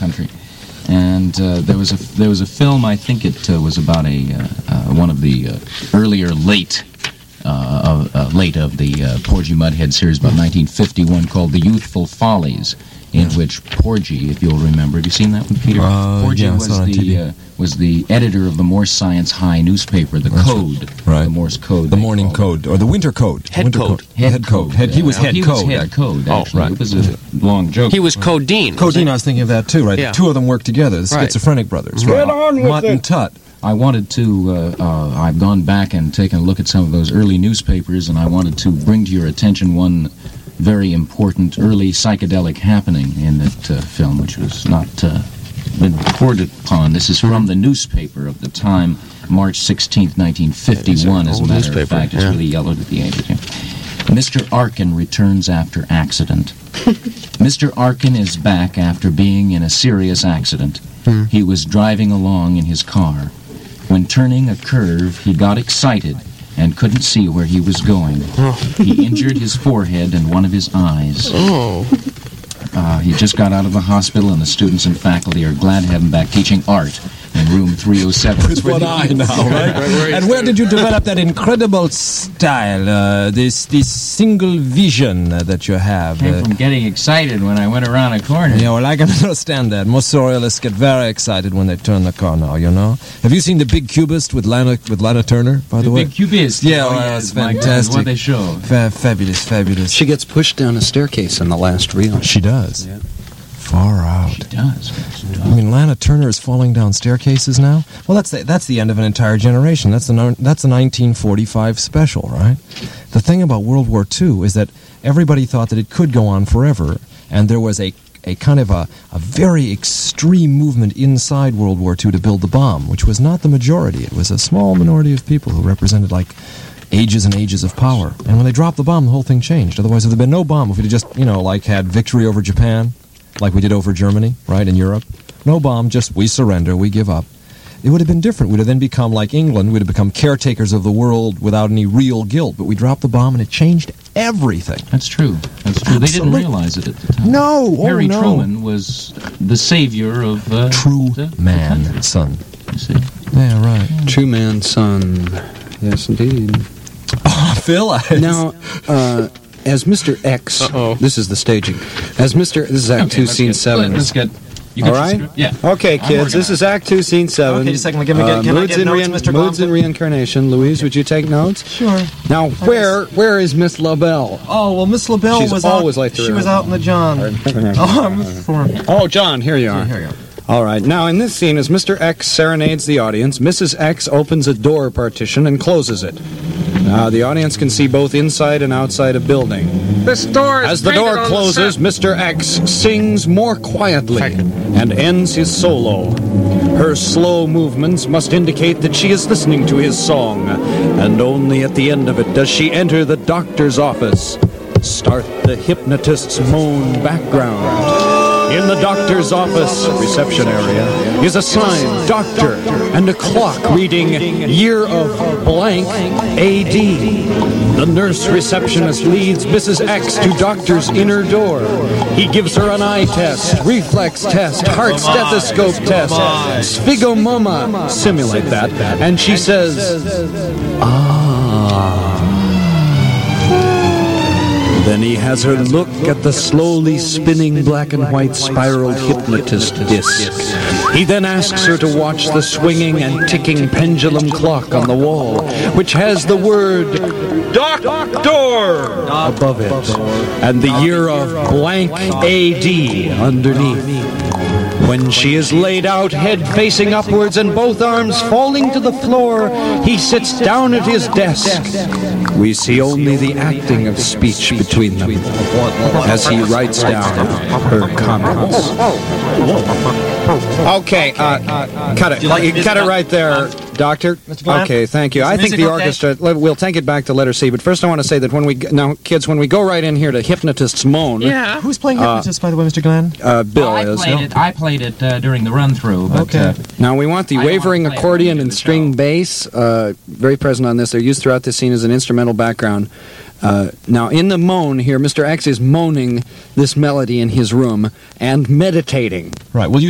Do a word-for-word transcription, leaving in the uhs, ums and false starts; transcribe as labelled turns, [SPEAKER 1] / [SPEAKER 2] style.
[SPEAKER 1] country. And uh, there was a there was a film. I think it uh, was about a uh, uh, one of the uh, earlier late uh, uh, late of the uh, Porgy Mudhead series, about nineteen fifty-one, called The Youthful Follies, in which Porgy, if you'll remember, have you seen that one, Peter?
[SPEAKER 2] Uh,
[SPEAKER 1] Porgy
[SPEAKER 2] yeah,
[SPEAKER 1] was the uh, was the editor of the Morse Science High newspaper, the
[SPEAKER 2] That's
[SPEAKER 1] Code,
[SPEAKER 2] right.
[SPEAKER 1] the Morse Code,
[SPEAKER 2] the Morning Code, or the Winter Code.
[SPEAKER 3] Head
[SPEAKER 2] winter
[SPEAKER 3] Code.
[SPEAKER 2] code.
[SPEAKER 1] Head,
[SPEAKER 2] Head
[SPEAKER 1] Code.
[SPEAKER 2] Code. Head, he was
[SPEAKER 1] Yeah.
[SPEAKER 2] Head
[SPEAKER 1] he
[SPEAKER 2] Code.
[SPEAKER 1] was Head Code. Actually,
[SPEAKER 2] Oh, right.
[SPEAKER 1] It was a long joke.
[SPEAKER 3] He was Codeine.
[SPEAKER 2] Codeine, I was thinking of that too, right?
[SPEAKER 3] Yeah.
[SPEAKER 2] The two of them worked together, the
[SPEAKER 3] Right.
[SPEAKER 2] Schizophrenic Brothers.
[SPEAKER 1] Get
[SPEAKER 2] Right.
[SPEAKER 1] on with
[SPEAKER 2] Mutt
[SPEAKER 1] it.
[SPEAKER 2] and Tut.
[SPEAKER 1] I wanted to, uh, uh, I've gone back and taken a look at some of those early newspapers, and I wanted to bring to your attention one very important early psychedelic happening in that uh, film, which was not uh, been reported upon. This is from the newspaper of the time, March sixteenth, nineteen fifty-one, as a
[SPEAKER 3] Old
[SPEAKER 1] matter of
[SPEAKER 3] newspaper,
[SPEAKER 1] fact. It's
[SPEAKER 3] yeah.
[SPEAKER 1] really yellowed at the edges here. Mister Arkin returns after accident. Mister Arkin is back after being in a serious accident.
[SPEAKER 3] Hmm.
[SPEAKER 1] He was driving along in his car. When turning a curve, he got excited and couldn't see where he was going.
[SPEAKER 3] Oh.
[SPEAKER 1] He injured his forehead and one of his eyes.
[SPEAKER 3] Oh.
[SPEAKER 1] Uh, he just got out of the hospital, and the students and faculty are glad to have him back teaching art in room three oh seven.
[SPEAKER 2] With one eye now, right? And where did you develop that incredible style, uh, this this single vision uh, that you have?
[SPEAKER 1] Came
[SPEAKER 2] Uh,
[SPEAKER 1] from getting excited when I went around a corner.
[SPEAKER 2] yeah, well, I can understand that. Most surrealists get very excited when they turn the car now, you know? Have you seen The Big Cubist with Lana, with Lana Turner, by the,
[SPEAKER 1] The
[SPEAKER 2] way?
[SPEAKER 1] Big Cubist.
[SPEAKER 2] Yeah,
[SPEAKER 1] oh,
[SPEAKER 2] well,
[SPEAKER 1] yeah,
[SPEAKER 2] that's
[SPEAKER 1] it's my God,
[SPEAKER 2] fantastic.
[SPEAKER 1] what they show.
[SPEAKER 2] Fa- fabulous, fabulous.
[SPEAKER 4] She gets pushed down a staircase in the last reel.
[SPEAKER 2] She does.
[SPEAKER 4] Yeah.
[SPEAKER 2] Far out.
[SPEAKER 1] She does.
[SPEAKER 2] I mean, Lana Turner is falling down staircases now. Well, that's the, that's the end of an entire generation. That's the no- that's the nineteen forty-five special, right? The thing about World War Two is that everybody thought that it could go on forever, and there was a a kind of a, a very extreme movement inside World War Two to build the bomb, which was not the majority. It was a small minority of people who represented like ages and ages of power. And when they dropped the bomb, the whole thing changed. Otherwise, if there had been no bomb, if we'd have just, you know, like had victory over Japan, like we did over Germany, right, in Europe. No bomb, just we surrender, we give up. It would have been different. We'd have then become like England. We'd have become caretakers of the world without any real guilt. But we dropped the bomb and it changed everything.
[SPEAKER 1] That's true. That's true. They didn't
[SPEAKER 2] Absolutely.
[SPEAKER 1] realize it at the time.
[SPEAKER 2] No, oh,
[SPEAKER 1] Harry
[SPEAKER 2] no.
[SPEAKER 1] Truman was the savior of uh,
[SPEAKER 2] True
[SPEAKER 1] the, the
[SPEAKER 2] man,
[SPEAKER 1] country,
[SPEAKER 2] son.
[SPEAKER 1] you see.
[SPEAKER 2] Yeah, right.
[SPEAKER 4] True man, son. Yes, indeed.
[SPEAKER 2] Oh, Phil, I...
[SPEAKER 4] Now, uh, as Mister X,
[SPEAKER 3] Uh-oh.
[SPEAKER 4] this is the staging. As Mister This is Act
[SPEAKER 1] Okay,
[SPEAKER 4] Two,
[SPEAKER 1] let's
[SPEAKER 4] Scene
[SPEAKER 1] get-
[SPEAKER 4] Seven.
[SPEAKER 1] Let's get. You
[SPEAKER 4] All
[SPEAKER 1] got your
[SPEAKER 4] right?
[SPEAKER 1] script? Yeah.
[SPEAKER 4] Okay,
[SPEAKER 1] I'm
[SPEAKER 4] kids. This
[SPEAKER 1] organized.
[SPEAKER 4] is Act Two, Scene Seven.
[SPEAKER 2] Okay, just a second. Give me- get- can I
[SPEAKER 4] moods
[SPEAKER 2] get
[SPEAKER 4] in
[SPEAKER 2] notes, Mister
[SPEAKER 4] Moods in
[SPEAKER 2] Conklin?
[SPEAKER 4] reincarnation. Louise, would you take notes?
[SPEAKER 2] Sure.
[SPEAKER 4] Now, where where is Miss LaBelle?
[SPEAKER 2] Oh, well, Miss LaBelle
[SPEAKER 4] She's
[SPEAKER 2] was
[SPEAKER 4] always
[SPEAKER 2] out.
[SPEAKER 4] like to
[SPEAKER 2] she was
[SPEAKER 4] remember.
[SPEAKER 2] out in the John. Oh, I'm for
[SPEAKER 4] Oh, John, here you are.
[SPEAKER 2] Here you go.
[SPEAKER 4] All right. Now, in this scene, as Mister X serenades the audience, Missus X opens a door partition and closes it. Now, the audience can see both inside and outside a building.
[SPEAKER 3] This door is
[SPEAKER 4] As the door
[SPEAKER 3] painted on
[SPEAKER 4] closes,
[SPEAKER 3] set.
[SPEAKER 4] Mister X sings more quietly and ends his solo. Her slow movements must indicate that she is listening to his song, and only at the end of it does she enter the doctor's office. Start the hypnotist's moan background. In the doctor's office reception area is a sign, doctor, and a clock reading year of blank A D. The nurse receptionist leads Missus X to doctor's inner door. He gives her an eye test, reflex test, heart stethoscope test, sphygmoma, simulate that, and she says, ah. Then he has her look at the slowly spinning black and white spiral hypnotist disc. He then asks her to watch the swinging and ticking pendulum clock on the wall, which has the word Doctor above it, and the year of blank A D underneath. When she is laid out, head facing upwards and both arms falling to the floor, he sits down at his desk. We see only the acting of speech between them as he writes down her comments. Okay, uh, cut it. You cut it right there, Doctor. Okay, thank you. I think the orchestra, we'll take it back to letter C, but first I want to say that when we, now, kids, when we go right in here to Hypnotist's Moan,
[SPEAKER 3] Yeah.
[SPEAKER 2] Who's playing hypnotist, by the way, Mister Glenn?
[SPEAKER 4] uh, Bill
[SPEAKER 1] I
[SPEAKER 4] is.
[SPEAKER 1] played it. I played it uh, during the run-through. But,
[SPEAKER 2] Okay.
[SPEAKER 1] uh,
[SPEAKER 4] Now we want the
[SPEAKER 1] I don't
[SPEAKER 4] wavering
[SPEAKER 1] wanna play it
[SPEAKER 4] accordion
[SPEAKER 1] when we
[SPEAKER 4] and
[SPEAKER 1] do the
[SPEAKER 4] string
[SPEAKER 1] show.
[SPEAKER 4] bass, uh, very present on this. They're used throughout this scene as an instrumental background. Uh, now in the moan here, Mister X is moaning this melody in his room and meditating.
[SPEAKER 2] Right. Well, you